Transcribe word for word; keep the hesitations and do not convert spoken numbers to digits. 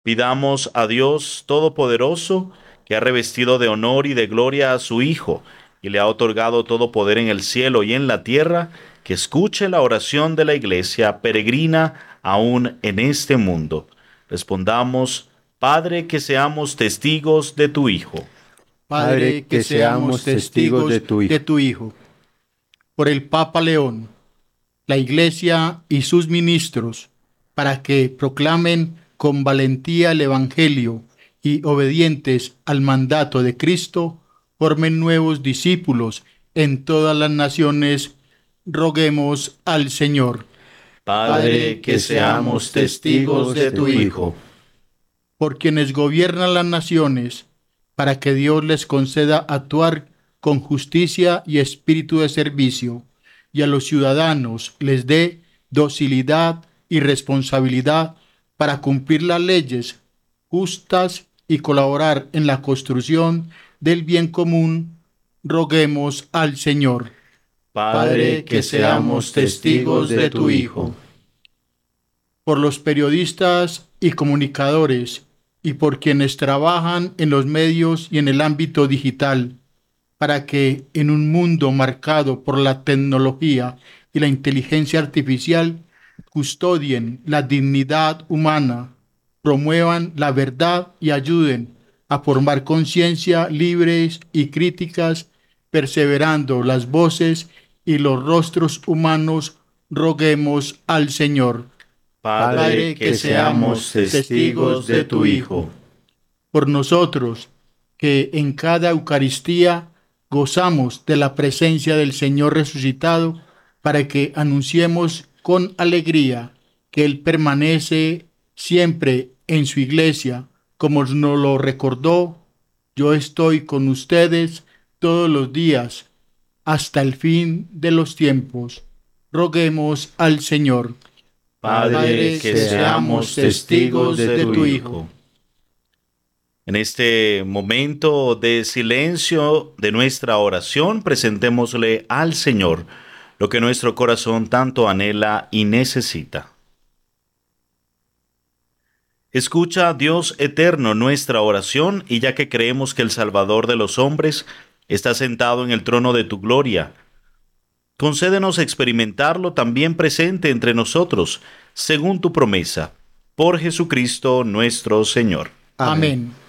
Pidamos a Dios Todopoderoso, que ha revestido de honor y de gloria a su Hijo, y le ha otorgado todo poder en el cielo y en la tierra, que escuche la oración de la Iglesia peregrina aún en este mundo. Respondamos, Padre, que seamos testigos de tu Hijo. Padre, que seamos testigos de tu Hijo. de tu Hijo. Por el Papa León, la Iglesia y sus ministros, para que proclamen con valentía el Evangelio y obedientes al mandato de Cristo, formen nuevos discípulos en todas las naciones, roguemos al Señor. Padre, que seamos testigos de tu Hijo. Por quienes gobiernan las naciones, para que Dios les conceda actuar con justicia y espíritu de servicio, y a los ciudadanos les dé docilidad y responsabilidad para cumplir las leyes justas y colaborar en la construcción del bien común, roguemos al Señor. Padre, que seamos testigos de tu Hijo. Por los periodistas y comunicadores y por quienes trabajan en los medios y en el ámbito digital, para que en un mundo marcado por la tecnología y la inteligencia artificial custodien la dignidad humana, promuevan la verdad y ayuden a formar conciencia libres y críticas, perseverando las voces y los rostros humanos, roguemos al Señor. Padre, que seamos testigos de tu Hijo. Por nosotros, que en cada Eucaristía gozamos de la presencia del Señor resucitado, para que anunciemos con alegría que Él permanece siempre en su iglesia, como nos lo recordó: yo estoy con ustedes todos los días, hasta el fin de los tiempos. Roguemos al Señor. Padre, que seamos testigos de tu Hijo. En este momento de silencio de nuestra oración, presentémosle al Señor lo que nuestro corazón tanto anhela y necesita. Escucha, Dios eterno, nuestra oración, y ya que creemos que el Salvador de los hombres está sentado en el trono de tu gloria, concédenos experimentarlo también presente entre nosotros, según tu promesa, por Jesucristo nuestro Señor. Amén.